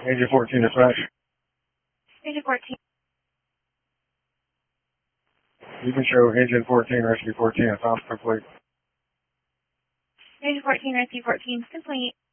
Agent 14 dispatch. Agent 14. You can show Agent 14, Rescue 14, a fast complete. Agent 14, Rescue 14, complete.